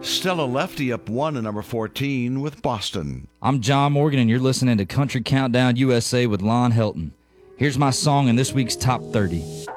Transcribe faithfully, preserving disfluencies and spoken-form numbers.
Stella Lefty up one at number fourteen with Boston. I'm John Morgan, and you're listening to Country Countdown U S A with Lon Helton. Here's my song in this week's Top thirty.